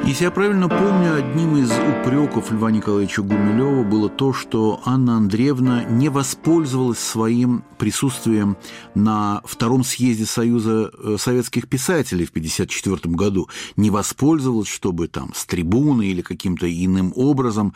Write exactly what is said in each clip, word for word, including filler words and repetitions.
Если я правильно помню, одним из упреков Льва Николаевича Гумилева было то, что Анна Андреевна не воспользовалась своим присутствием на втором съезде Союза советских писателей в тысяча девятьсот пятьдесят четвёртом году, не воспользовалась, чтобы там с трибуны или каким-то иным образом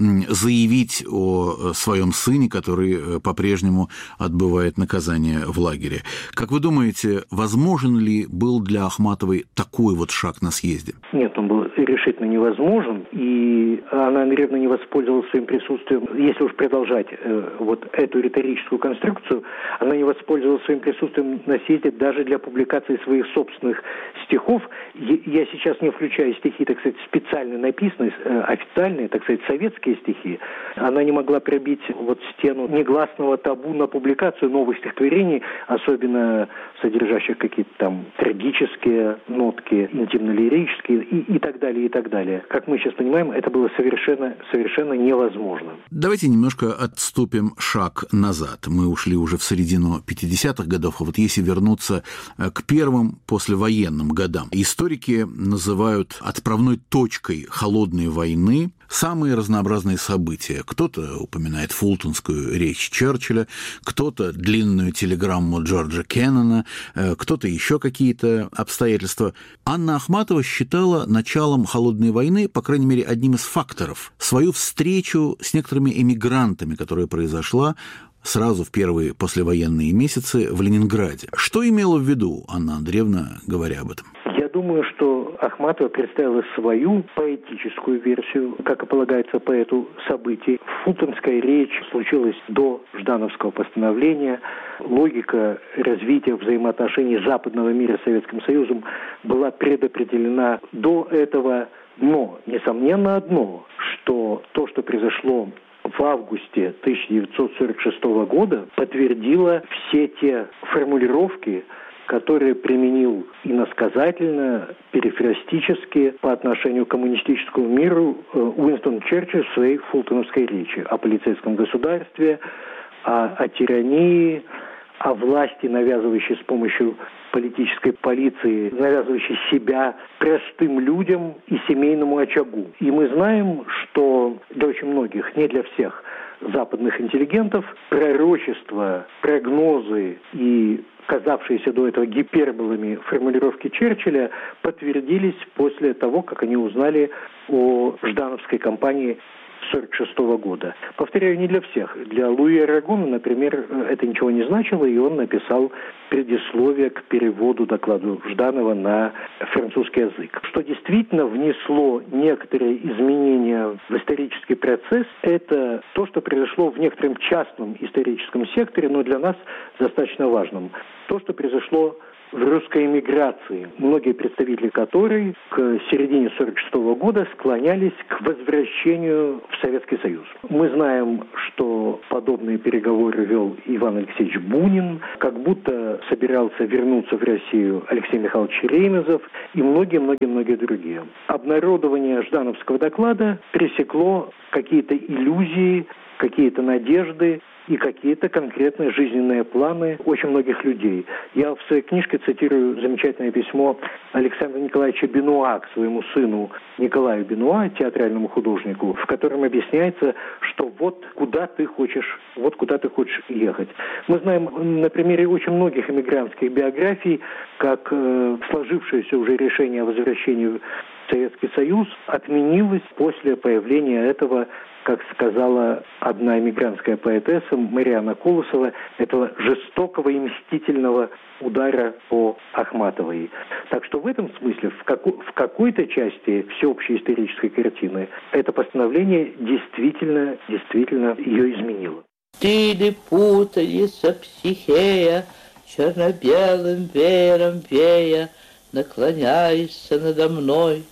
заявить о своем сыне, который по-прежнему отбывает наказание в лагере. Как вы думаете, возможен ли был для Ахматовой такой вот шаг на съезде? Нет, он был решительно невозможен, и Анна Андреевна не воспользовалась своим присутствием. Если уж продолжать э, вот эту риторическую конструкцию, она не воспользовалась своим присутствием на съезде даже для публикации своих собственных стихов. Я сейчас не включаю стихи, так сказать, специально написанные, э, официальные, так сказать, советские стихи. Она не могла пробить вот стену негласного табу на публикацию новых стихотворений, особенно содержащих какие-то там трагические нотки, интимно-лирические и, и так далее, и так далее. Как мы сейчас понимаем, это было совершенно, совершенно невозможно. Давайте немножко отступим шаг назад. Мы ушли уже в середину пятидесятых годов, а вот если вернуться к первым послевоенным годам. Историки называют отправной точкой холодной войны самые разнообразные события. Кто-то упоминает фултонскую речь Черчилля, кто-то длинную телеграмму Джорджа Кеннона, кто-то еще какие-то обстоятельства. Анна Ахматова считала началом холодной войны, по крайней мере, одним из факторов, свою встречу с некоторыми эмигрантами, которая произошла сразу в первые послевоенные месяцы в Ленинграде. Что имела в виду Анна Андреевна, говоря об этом? Я думаю, что Ахматова представила свою поэтическую версию, как и полагается поэту, событий. Фултонская речь случилась до Ждановского постановления. Логика развития взаимоотношений западного мира с Советским Союзом была предопределена до этого. Но, несомненно, одно, что то, что произошло в августе тысяча девятьсот сорок шестого года, подтвердило все те формулировки, которые применил иносказательно, перифрастически по отношению к коммунистическому миру Уинстон Черчилль в своей фултоновской речи о полицейском государстве, о, о тирании, о власти, навязывающей с помощью политической полиции, навязывающей себя простым людям и семейному очагу. И мы знаем, что для очень многих, не для всех западных интеллигентов, пророчества, прогнозы и казавшиеся до этого гиперболами формулировки Черчилля подтвердились после того, как они узнали о Ждановской кампании сорок шестого года. Повторяю, не для всех. Для Луи Арагона, например, это ничего не значило, и он написал предисловие к переводу доклада Жданова на французский язык. Что действительно внесло некоторые изменения в исторический процесс, это то, что произошло в некотором частном историческом секторе, но для нас достаточно важном. То, что произошло в русской эмиграции, многие представители которой к середине сорок шестого года склонялись к возвращению в Советский Союз. Мы знаем, что подобные переговоры вел Иван Алексеевич Бунин, как будто собирался вернуться в Россию Алексей Михайлович Ремезов и многие-многие-многие другие. Обнародование Ждановского доклада пресекло какие-то иллюзии, какие-то надежды и какие-то конкретные жизненные планы очень многих людей. Я в своей книжке цитирую замечательное письмо Александра Николаевича Бенуа к своему сыну Николаю Бенуа, театральному художнику, в котором объясняется, что вот куда ты хочешь, вот куда ты хочешь ехать. Мы знаем на примере очень многих эмигрантских биографий, как э, сложившееся уже решение о возвращении в Советский Союз отменилось после появления этого, как сказала одна эмигрантская поэтесса Марианна Колосова, этого жестокого и мстительного удара по Ахматовой. Так что в этом смысле, в, како- в какой-то части всеобщей исторической картины, это постановление действительно, действительно ее изменило. Стили путаница психея, черно-белым веером вея, наклоняешься надо мной.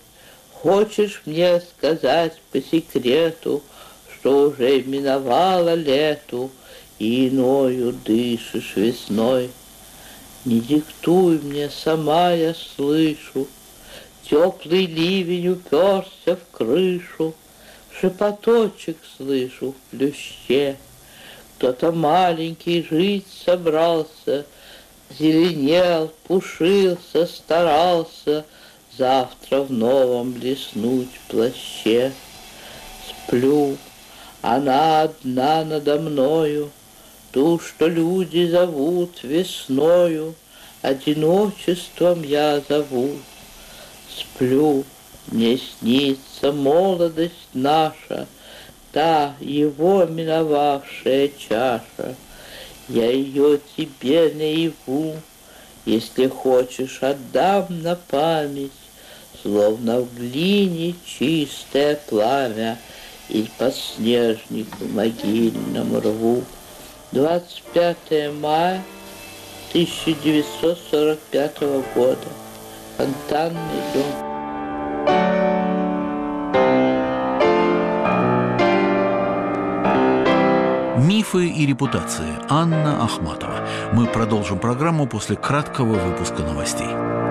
Хочешь мне сказать по секрету, что уже миновало лету, и иною дышишь весной? Не диктуй мне, сама я слышу, теплый ливень уперся в крышу, шепоточек слышу в плюще. Кто-то маленький жить собрался, зеленел, пушился, старался, завтра в новом блеснуть плаще. Сплю, она одна надо мною, ту, что люди зовут весною, одиночеством я зову. Сплю, мне снится молодость наша, та его миновавшая чаша. Я ее тебе наяву, если хочешь, отдам на память, словно в глине чистое пламя и по снежнику могильному рву. двадцать пятое мая тысяча девятьсот сорок пятого года. Фонтанный дом. Мифы и репутации. Анна Ахматова. Мы продолжим программу после краткого выпуска новостей.